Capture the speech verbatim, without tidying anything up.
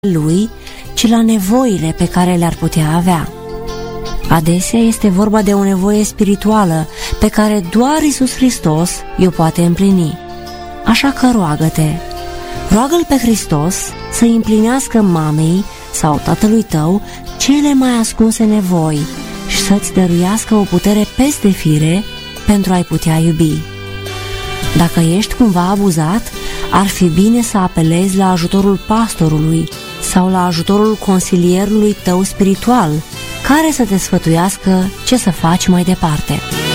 lui, ci la nevoile pe care le-ar putea avea. Adesea este vorba de o nevoie spirituală pe care doar Iisus Hristos o poate împlini. Așa că roagă-te, roagă-L pe Hristos să împlinească mamei sau tatălui tău cele mai ascunse nevoi și să-ți dăruiască o putere peste fire pentru a-i putea iubi. Dacă ești cumva abuzat, ar fi bine să apelezi la ajutorul pastorului sau la ajutorul consilierului tău spiritual, care să te sfătuiască ce să faci mai departe.